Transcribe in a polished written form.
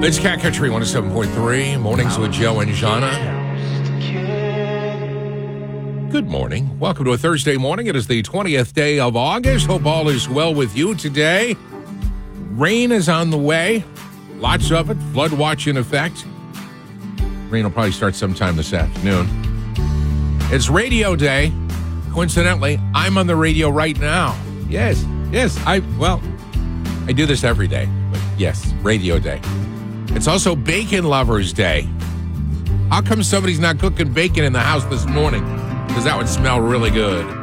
It's Cat Country 107.3, Mornings with Joe and Jana. Good morning. Welcome to a Thursday morning. It is the 20th day of August. Hope all is well with you today. Rain is on the way. Lots of it. Flood watch in effect. Rain will probably start sometime this afternoon. It's radio day. Coincidentally, I'm on the radio right now. Yes. I do this every day. But yes, radio day. It's also Bacon Lovers Day. How come somebody's not cooking bacon in the house this morning? Because that would smell really good.